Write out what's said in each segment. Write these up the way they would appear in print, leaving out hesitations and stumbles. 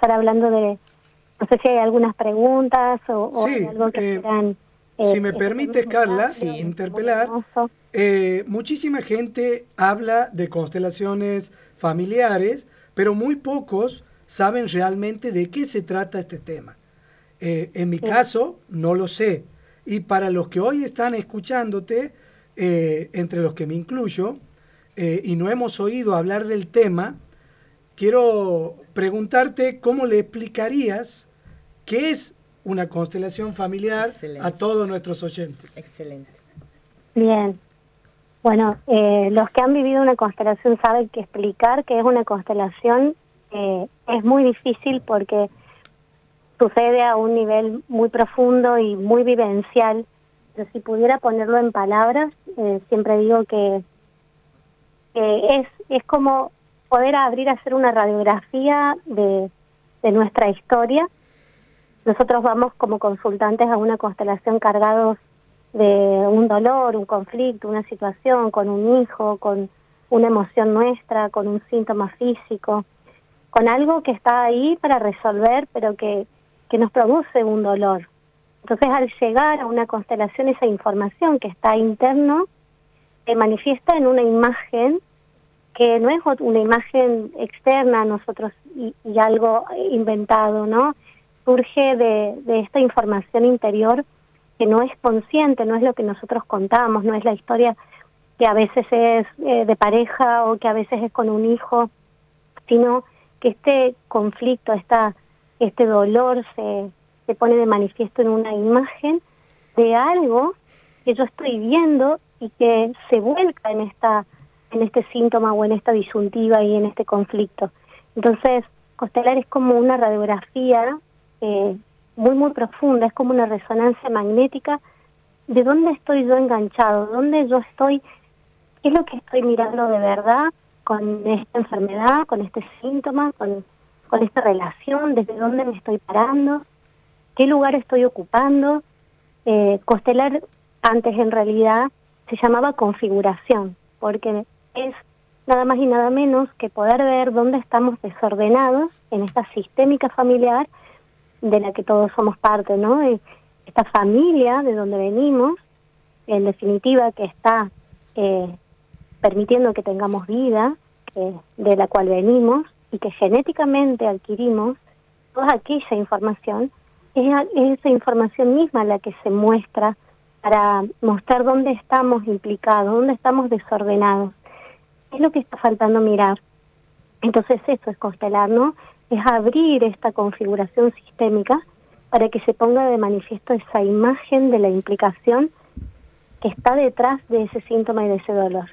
empezar hablando de, no sé si hay algunas preguntas o hay Sí, algo que quieran. si me Este tema permites, es muy Carla, amplio, Sí. muy interpelar, hermoso. muchísima gente habla de constelaciones familiares, pero muy pocos saben realmente de qué se trata este tema. En mi Sí, caso, no lo sé. Y para los que hoy están escuchándote, entre los que me incluyo, y no hemos oído hablar del tema, quiero preguntarte cómo le explicarías qué es una constelación familiar a Excelente, todos nuestros oyentes. excelente. bien. Bueno, los que han vivido una constelación saben que explicar qué es una constelación es muy difícil porque sucede a un nivel muy profundo y muy vivencial. Pero si pudiera ponerlo en palabras, siempre digo que es como poder abrir a hacer una radiografía de nuestra historia. Nosotros vamos como consultantes a una constelación cargados de un dolor, un conflicto, una situación, con un hijo, con una emoción nuestra, con un síntoma físico, con algo que está ahí para resolver, pero que nos produce un dolor. Entonces, al llegar a una constelación, esa información que está interno se manifiesta en una imagen que no es una imagen externa a nosotros y algo inventado, ¿no? Surge de esta información interior que no es consciente, no es lo que nosotros contamos, no es la historia que a veces es de pareja o que a veces es con un hijo, sino que este conflicto, este dolor se pone de manifiesto en una imagen de algo que yo estoy viendo y que se vuelca en este síntoma o en esta disyuntiva y en este conflicto. Entonces, constelar es como una radiografía muy profunda, es como una resonancia magnética de dónde estoy yo enganchado, dónde yo estoy, qué es lo que estoy mirando de verdad con esta enfermedad, con este síntoma, con esta relación, desde dónde me estoy parando, qué lugar estoy ocupando. Constelar antes en realidad se llamaba configuración, porque es nada más y nada menos que poder ver dónde estamos desordenados en esta sistémica familiar de la que todos somos parte, ¿no? Esta familia de donde venimos, en definitiva, que está permitiendo que tengamos vida, de la cual venimos y que genéticamente adquirimos toda aquella información, es esa información misma la que se muestra para mostrar dónde estamos implicados, dónde estamos desordenados. Es lo que está faltando mirar. Entonces eso es constelar, ¿no? Es abrir esta configuración sistémica para que se ponga de manifiesto esa imagen de la implicación que está detrás de ese síntoma y de ese dolor.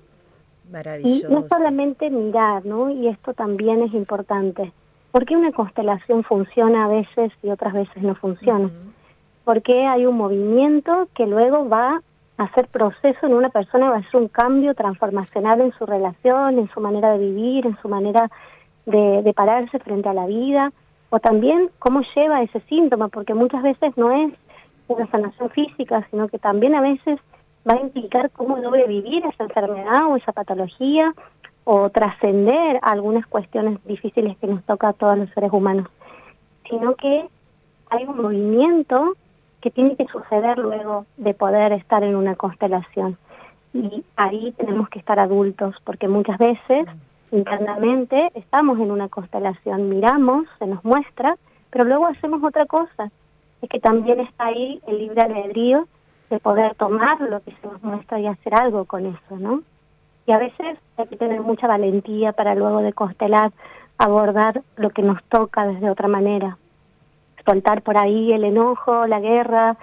Y no Maravilloso. solamente mirar, ¿no? Y esto también es importante. ¿Por qué una constelación funciona a veces y otras veces no funciona? Ujú. Porque hay un movimiento que luego va a hacer proceso en una persona, va a ser un cambio transformacional en su relación, en su manera de vivir, en su manera de pararse frente a la vida, o también cómo lleva ese síntoma, porque muchas veces no es una sanación física, sino que también a veces va a implicar cómo debe vivir esa enfermedad o esa patología, o trascender algunas cuestiones difíciles que nos toca a todos los seres humanos, sino que hay un movimiento que tiene que suceder luego de poder estar en una constelación. Y ahí tenemos que estar adultos, porque muchas veces internamente estamos en una constelación, miramos, se nos muestra, pero luego hacemos otra cosa. Es que también está ahí el libre albedrío de poder tomar lo que se nos muestra y hacer algo con eso, ¿no? Y a veces hay que tener mucha valentía para luego de constelar abordar lo que nos toca desde otra manera. Soltar por ahí el enojo, la guerra,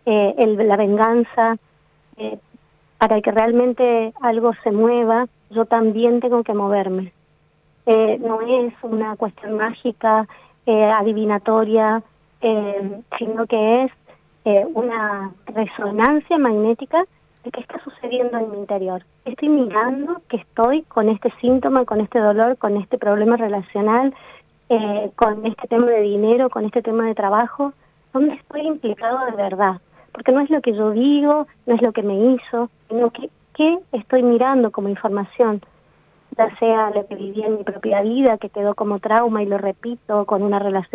la venganza, eh, para que realmente algo se mueva, yo también tengo que moverme. No es una cuestión mágica, adivinatoria, sino que es una resonancia magnética de qué está sucediendo en mi interior. Estoy mirando que estoy con este síntoma, con este dolor, con este problema relacional, con este tema de dinero, con este tema de trabajo, ¿dónde estoy implicado de verdad? Porque no es lo que yo digo, no es lo que me hizo, sino que qué estoy mirando como información, ya sea lo que viví en mi propia vida, que quedó como trauma y lo repito con una relación